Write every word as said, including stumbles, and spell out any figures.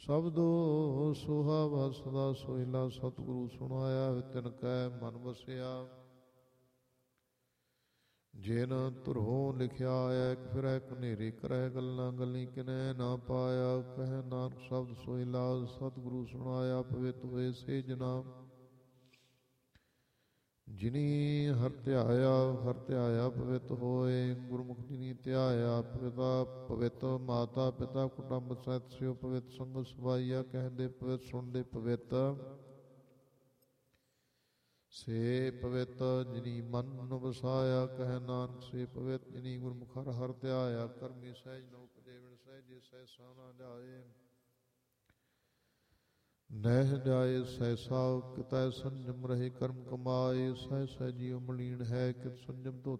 ਸ਼ਬਦੋ ਸੁਹਾਵਾ ਸਦਾ ਸੋਹਿਲਾ ਸਤਿਗੁਰੂ ਸੁਣਾਇਆ ਤਿਨ ਕੈ ਮਨ ਵਸਿਆ। ਜਿਨ ਧੁਰੋਂ ਲਿਖਿਆ ਆਇਆ ਫਿਰੈ ਕਨੇਰੇ ਕਰੈ ਗੱਲਾਂ ਗੱਲੀ ਕਿਨੈ ਨਾ ਪਾਇਆ। ਕਹਿ ਨਾਨਕ ਸ਼ਬਦ ਸੋਹਿਲਾ ਸਤਿਗੁਰੂ ਸੁਣਾਇਆ ਪਵਿੱਤ ਹੋਏ ਸੇ ਜਨਾ। ਜਿਨੀ ਹਰ ਧਿਆਇਆ ਹਰ ਧਿਆਇਆ ਪਵਿੱਤ ਹੋਏ। ਗੁਰਮੁਖ ਜਿਨੀ ਧਿਆਇਆ ਪਿਤਾ ਪਵਿੱਤ ਮਾਤਾ ਪਿਤਾ ਕੁਟੁੰਬ ਸਹਿਤ ਸਿਓ ਪਵਿੱਤ ਸੰਗਤ ਸਵਾਈਆ। ਕਹਿੰਦੇ ਪਵਿੱਤ ਸੁਣਦੇ ਪਵਿੱਤ ਸੇ ਪਵਿੱਤ ਜਿਨੀ ਮਨ ਵਸਾਇਆ। ਕਹਿ ਨਾਨਕ ਸੇ ਪਵਿੱਤ ਜਿਨੀ ਗੁਰਮੁਖ ਹਰ ਹਰ ਧਿਆਇਆ। ਕਰਮੀ ਸਹਿਜ ਨ ਉਪਜੇ ਬਿਨ ਸਹਿਜੇ ਸਹਿਸਾ ਨਾ ਜਾਏ। ਨਹਿ ਜਾਏ ਸਹਿਸਾ ਕਿਤੈ ਸੰਜਮ ਰਹੇ ਕਰਮ ਕਮਾਏ। ਸਹਿ ਸਹਿ ਜੀਉ ਮਲੀਨ ਹੈ ਕਿਤ ਸੰਜਮ ਧੋ